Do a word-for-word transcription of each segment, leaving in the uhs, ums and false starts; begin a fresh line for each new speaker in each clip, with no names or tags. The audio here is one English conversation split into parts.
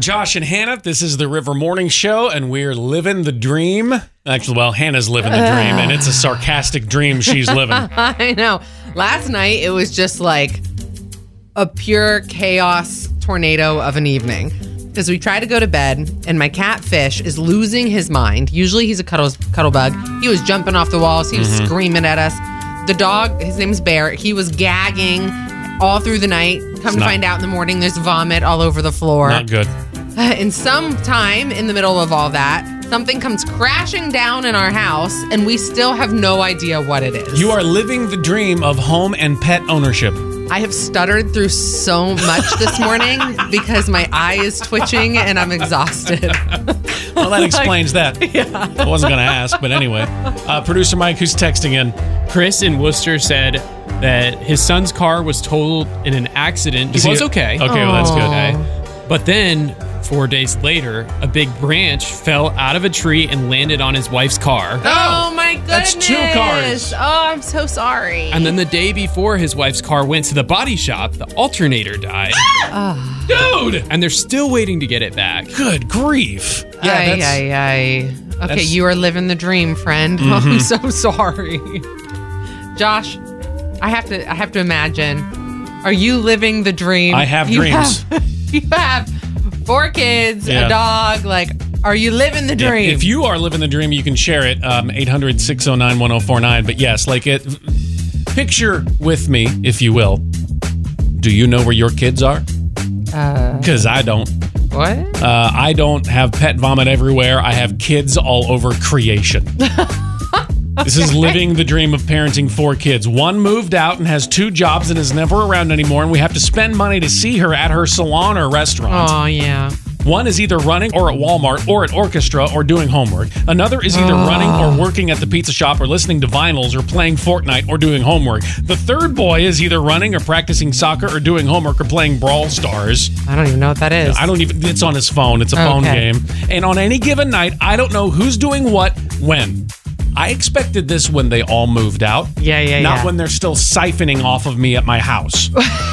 Josh and Hannah, this is the River Morning Show, and we're living the dream. Actually, well, Hannah's living the dream, and it's a sarcastic dream she's living.
I know. Last night, it was just like a pure chaos tornado of an evening. Because we tried to go to bed, and my cat Fish is losing his mind. Usually he's a cuddle, cuddle bug. He was jumping off the walls. He was mm-hmm. screaming at us. The dog, his name's Bear, he was gagging all through the night. Come it's to not, find out in the morning, there's vomit all over the floor.
Not good.
Uh, and sometime in the middle of all that, something comes crashing down in our house, and we still have no idea what it is.
You are living the dream of home and pet ownership.
I have stuttered through so much this morning because my eye is twitching and I'm exhausted.
Well, that explains that. Yeah. I wasn't going to ask, but anyway. Uh, Producer Mike, who's texting in?
Chris in Worcester said that his son's car was totaled in an accident.
Is
he was
he,
okay.
Okay, well, that's good.
Okay. But then, four days later, a big branch fell out of a tree and landed on his wife's car.
Oh, my goodness.
That's two cars.
Oh, I'm so sorry.
And then the day before his wife's car went to the body shop, the alternator died.
Oh.
Dude!
And they're still waiting to get it back.
Good grief.
Yeah, aye, that's, aye, aye. Okay, you are living the dream, friend. Mm-hmm. Oh, I'm so sorry. Josh, I have to I have to imagine. Are you living the dream?
I have
you
dreams.
Have, you have four kids, yeah. a dog. Like, are you living the dream?
If, if you are living the dream, you can share it. Um, eight hundred, six oh nine, one oh four nine. But yes, like it. Picture with me, if you will. Do you know where your kids are? Because uh, I don't.
What?
Uh, I don't have pet vomit everywhere. I have kids all over creation. Okay. This is living the dream of parenting four kids. One moved out and has two jobs and is never around anymore, and we have to spend money to see her at her salon or restaurant.
Oh, yeah.
One is either running or at Walmart or at orchestra or doing homework. Another is either oh. running or working at the pizza shop or listening to vinyls or playing Fortnite or doing homework. The third boy is either running or practicing soccer or doing homework or playing Brawl Stars.
I don't even know what that is.
I don't even, it's on his phone. It's a phone
okay.
game. And on any given night, I don't know who's doing what when. I expected this when they all moved out.
Yeah, yeah,
Not
yeah.
when they're still siphoning off of me at my house.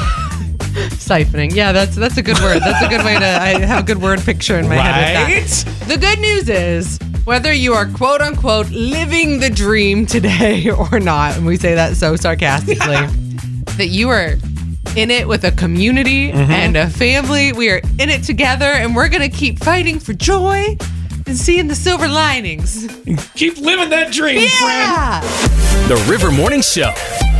Siphoning. Yeah, that's that's a good word. That's a good way to... I have a good word picture in my
right?
head with that. The good news is, whether you are quote-unquote living the dream today or not, and we say that so sarcastically, that you are in it with a community mm-hmm. and a family. We are in it together, and we're going to keep fighting for joy and seeing the silver linings.
Keep living that dream,
yeah.
friend.
The River Morning Show.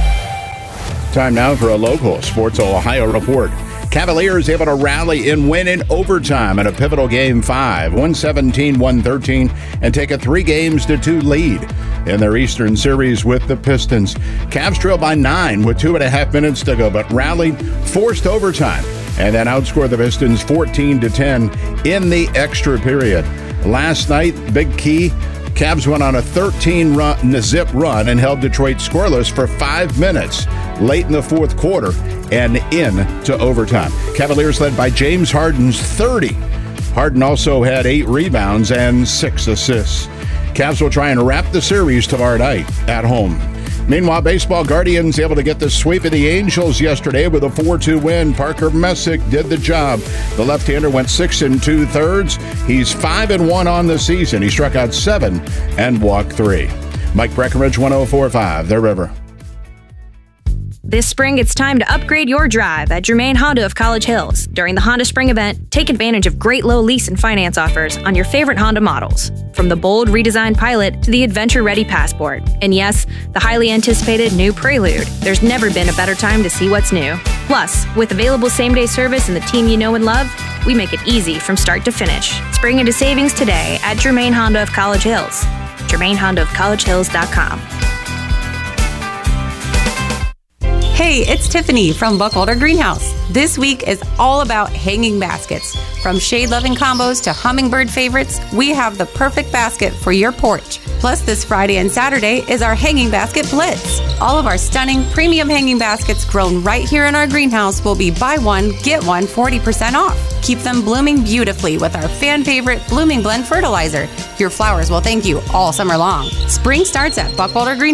Time now for a local Sports Ohio report. Cavaliers able to rally and win in overtime in a pivotal game five, one seventeen, one thirteen, and take a three games to two lead in their Eastern Series with the Pistons. Cavs trail by nine with two and a half minutes to go, but rallied, forced overtime, and then outscored the Pistons fourteen to ten in the extra period. Last night, big key, Cavs went on a thirteen run, zip run and held Detroit scoreless for five minutes late in the fourth quarter and into overtime. Cavaliers led by James Harden's thirty. Harden also had eight rebounds and six assists. Cavs will try and wrap the series tomorrow night at home. Meanwhile, baseball Guardians able to get the sweep of the Angels yesterday with a four two win. Parker Messick did the job. The left-hander went six and two-thirds. He's five and one on the season. He struck out seven and walked three. Mike Breckenridge, one oh four point five, The River.
This spring, it's time to upgrade your drive at Germain Honda of College Hills. During the Honda Spring event, take advantage of great low lease and finance offers on your favorite Honda models. From the bold redesigned Pilot to the adventure-ready Passport. And yes, the highly anticipated new Prelude. There's never been a better time to see what's new. Plus, with available same-day service and the team you know and love, we make it easy from start to finish. Spring into savings today at Germain Honda of College Hills. Germain Honda of College Hills dot com.
Hey, it's Tiffany from Buckwalter Greenhouse. This week is all about hanging baskets. From shade-loving combos to hummingbird favorites, we have the perfect basket for your porch. Plus, this Friday and Saturday is our Hanging Basket Blitz. All of our stunning premium hanging baskets grown right here in our greenhouse will be buy one, get one forty percent off. Keep them blooming beautifully with our fan favorite Blooming Blend fertilizer. Your flowers will thank you all summer long. Spring starts at Buckwalter Greenhouse.